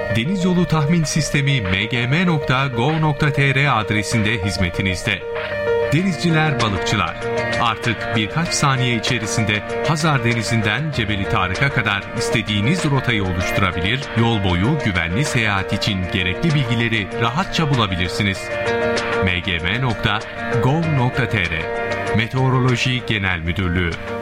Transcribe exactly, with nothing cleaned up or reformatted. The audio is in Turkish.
Deniz Yolu Tahmin Sistemi m g m nokta gov nokta t r adresinde hizmetinizde. Denizciler, balıkçılar, artık birkaç saniye içerisinde Hazar Denizi'nden Cebeli Tarık'a kadar istediğiniz rotayı oluşturabilir, yol boyu güvenli seyahat için gerekli bilgileri rahatça bulabilirsiniz. m g m nokta gov nokta t r Meteoroloji Genel Müdürlüğü